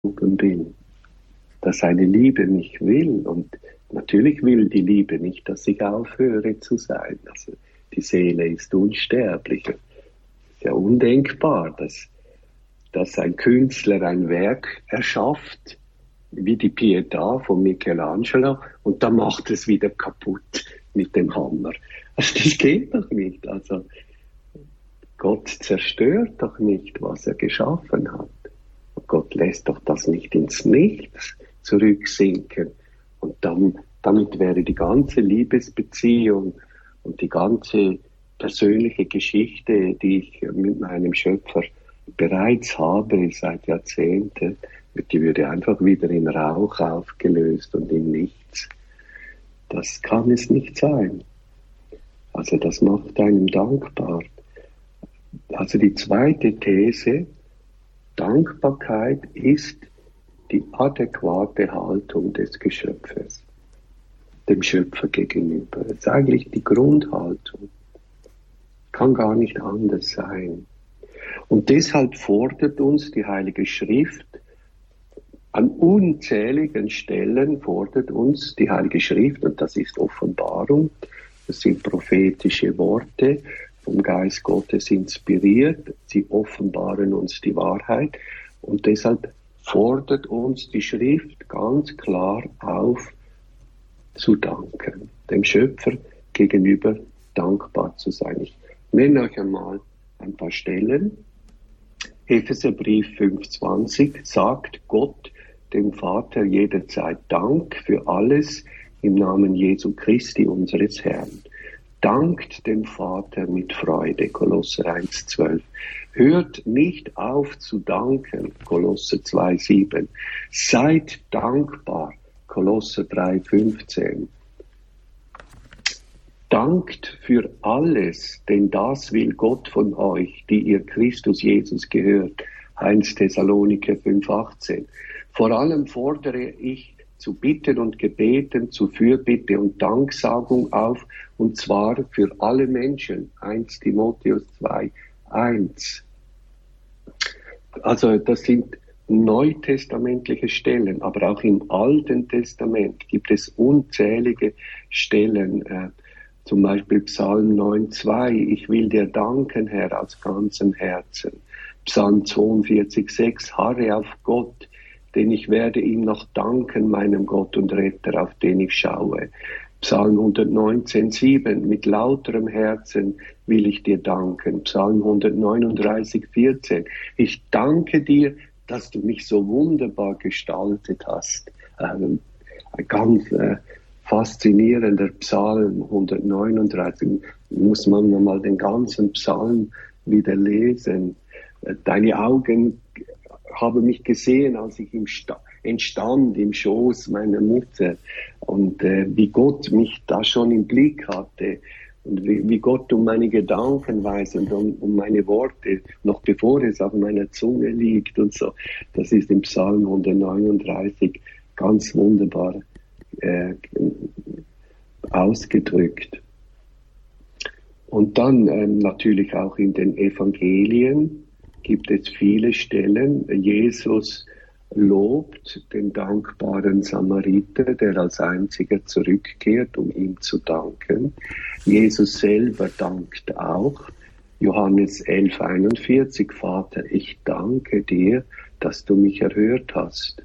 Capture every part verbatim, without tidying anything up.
bin, dass seine Liebe mich will. Und natürlich will die Liebe nicht, dass ich aufhöre zu sein. Also die Seele ist unsterblich. Es ist ja undenkbar, dass, dass ein Künstler ein Werk erschafft, wie die Pietà von Michelangelo, und dann macht es wieder kaputt mit dem Hammer. Also das geht doch nicht. Also Gott zerstört doch nicht, was er geschaffen hat. Und Gott lässt doch das nicht ins Nichts zurücksinken. Und dann, damit wäre die ganze Liebesbeziehung und die ganze persönliche Geschichte, die ich mit meinem Schöpfer bereits habe seit Jahrzehnten, die würde einfach wieder in Rauch aufgelöst und in nichts. Das kann es nicht sein. Also das macht einem dankbar. Also die zweite These, Dankbarkeit ist die adäquate Haltung des Geschöpfes, dem Schöpfer gegenüber. Das ist eigentlich die Grundhaltung. Kann gar nicht anders sein. Und deshalb fordert uns die Heilige Schrift, an unzähligen Stellen fordert uns die Heilige Schrift, und das ist Offenbarung, das sind prophetische Worte, vom Geist Gottes inspiriert, sie offenbaren uns die Wahrheit, und deshalb fordert uns die Schrift ganz klar auf, zu danken, dem Schöpfer gegenüber dankbar zu sein. Ich nenne euch einmal ein paar Stellen. Epheserbrief fünf zwanzig sagt Gott, dem Vater jederzeit Dank für alles im Namen Jesu Christi, unseres Herrn. Dankt dem Vater mit Freude, Kolosser eins zwölf. Hört nicht auf zu danken, Kolosser zwei sieben. Seid dankbar, Kolosser drei fünfzehn. Dankt für alles, denn das will Gott von euch, die ihr Christus Jesus gehört, eins Thessaloniker fünf achtzehn. Vor allem fordere ich zu Bitten und Gebeten, zu Fürbitte und Danksagung auf, und zwar für alle Menschen, eins Timotheus zwei eins. Also das sind neutestamentliche Stellen, aber auch im Alten Testament gibt es unzählige Stellen, äh, zum Beispiel Psalm neun zwei, ich will dir danken, Herr, aus ganzem Herzen. Psalm zweiundvierzig sechs, harre auf Gott, denn ich werde ihm noch danken, meinem Gott und Retter, auf den ich schaue. Psalm hundertneunzehn sieben, mit lauterem Herzen will ich dir danken. Psalm hundertneununddreißig vierzehn, ich danke dir, dass du mich so wunderbar gestaltet hast. Ähm, ein ganz äh, faszinierender Psalm hundertneununddreißig, muss man mal den ganzen Psalm wieder lesen. Deine Augen haben mich gesehen, als ich im Sta- entstand im Schoß meiner Mutter, und äh, wie Gott mich da schon im Blick hatte und wie, wie Gott um meine Gedanken weiß und um, um meine Worte, noch bevor es auf meiner Zunge liegt und so. Das ist im Psalm hundertneununddreißig ganz wunderbar äh, ausgedrückt. Und dann äh, natürlich auch in den Evangelien gibt es viele Stellen. Jesus lobt den dankbaren Samariter, der als einziger zurückkehrt, um ihm zu danken. Jesus selber dankt auch. Johannes elf einundvierzig, Vater, ich danke dir, dass du mich erhört hast.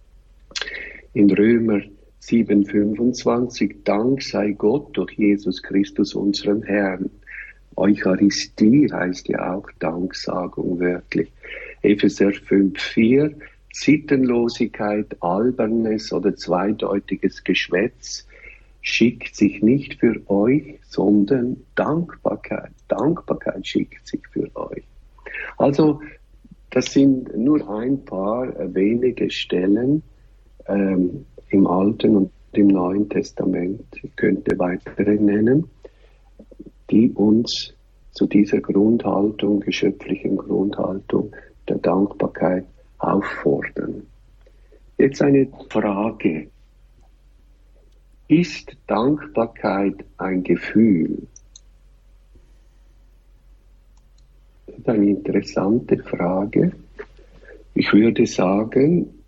In Römer sieben fünfundzwanzig, Dank sei Gott durch Jesus Christus, unseren Herrn. Eucharistie heißt ja auch Danksagung wörtlich. Epheser fünf vier, Sittenlosigkeit, albernes oder zweideutiges Geschwätz schickt sich nicht für euch, sondern Dankbarkeit. Dankbarkeit schickt sich für euch. Also das sind nur ein paar wenige Stellen ähm, im Alten und im Neuen Testament, ich könnte weitere nennen, die uns zu dieser Grundhaltung, geschöpflichen Grundhaltung der Dankbarkeit auffordern. Jetzt eine Frage. Ist Dankbarkeit ein Gefühl? Das ist eine interessante Frage. Ich würde sagen,